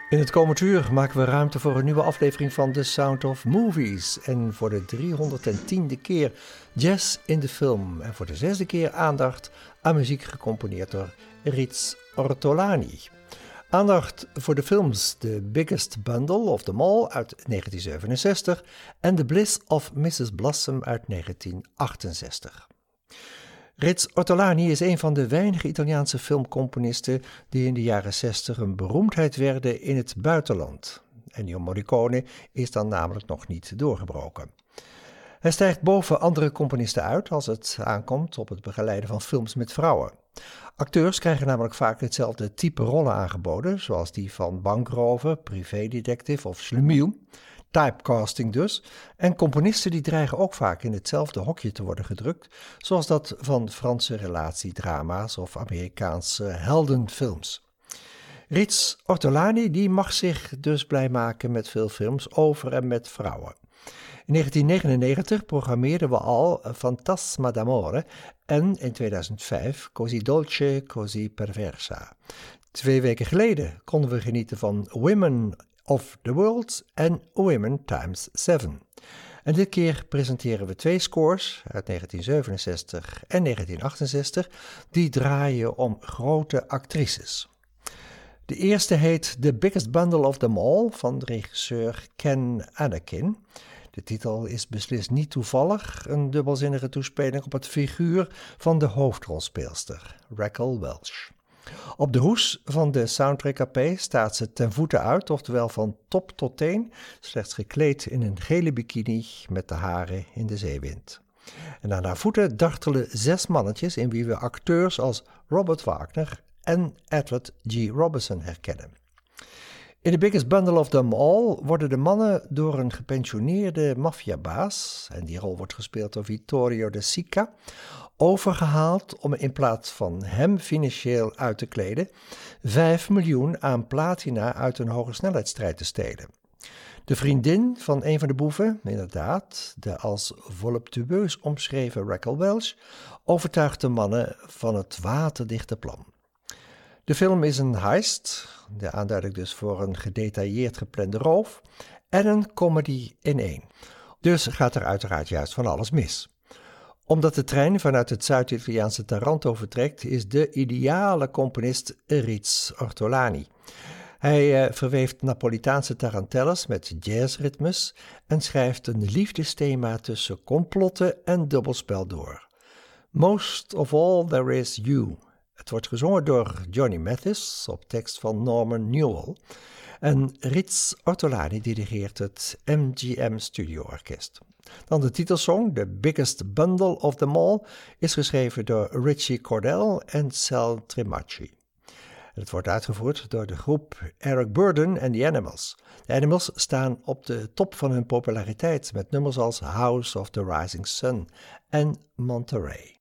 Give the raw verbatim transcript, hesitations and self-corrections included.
In het komend uur maken we ruimte voor een nieuwe aflevering van The Sound of Movies. En voor de driehonderdtiende keer jazz in de film. En voor de zesde keer aandacht aan muziek gecomponeerd door Rits Ortolani. Aandacht voor de films The Biggest Bundle of Them All uit negentien zevenenzestig en The Bliss of missus Blossom uit negentien achtenzestig. Rits Ortolani is een van de weinige Italiaanse filmcomponisten die in de jaren zestig een beroemdheid werden in het buitenland. Ennio Morricone is dan namelijk nog niet doorgebroken. Hij stijgt boven andere componisten uit als het aankomt op het begeleiden van films met vrouwen. Acteurs krijgen namelijk vaak hetzelfde type rollen aangeboden, zoals die van bankrover, privédetective of slemiel. Typecasting dus. En componisten die dreigen ook vaak in hetzelfde hokje te worden gedrukt, zoals dat van Franse relatiedrama's of Amerikaanse heldenfilms. Rits Ortolani die mag zich dus blij maken met veel films over en met vrouwen. In negentien negenennegentig programmeerden we al Fantasma d'amore en in tweeduizend vijf Così dolce, così perversa. Twee weken geleden konden we genieten van Women of the World en Women times seven. En dit keer presenteren we twee scores uit negentien zevenenzestig en negentien achtenzestig die draaien om grote actrices. De eerste heet The Biggest Bundle of Them All van regisseur Ken Anakin. De titel is beslist niet toevallig, een dubbelzinnige toespeling op het figuur van de hoofdrolspeelster, Raquel Welch. Op de hoes van de soundtrack A P staat ze ten voeten uit, oftewel van top tot teen, slechts gekleed in een gele bikini met de haren in de zeewind. En aan haar voeten dartelen zes mannetjes in wie we acteurs als Robert Wagner en Edward G. Robinson herkennen. In The Biggest Bundle of Them All worden de mannen door een gepensioneerde maffiabaas, en die rol wordt gespeeld door Vittorio De Sica, overgehaald om in plaats van hem financieel uit te kleden, vijf miljoen aan platina uit een hogesnelheidsstrijd te stelen. De vriendin van een van de boeven, inderdaad, de als voluptueus omschreven Raquel Welch, overtuigt de mannen van het waterdichte plan. De film is een heist, de aanduiding dus voor een gedetailleerd geplande roof, en een comedy in één. Dus gaat er uiteraard juist van alles mis. Omdat de trein vanuit het Zuid-Italiaanse Taranto vertrekt, is de ideale componist Rits Ortolani. Hij uh, verweeft Napolitaanse tarantelles met jazzritmes en schrijft een liefdesthema tussen complotten en dubbelspel door. Most of all there is you. Het wordt gezongen door Johnny Mathis op tekst van Norman Newell. En Rits Ortolani dirigeert het M G M Studio Orkest. Dan de titelsong, The Biggest Bundle of Them All, is geschreven door Richie Cordell en Sal Tremacci. Het wordt uitgevoerd door de groep Eric Burdon en The Animals. De Animals staan op de top van hun populariteit met nummers als House of the Rising Sun en Monterey.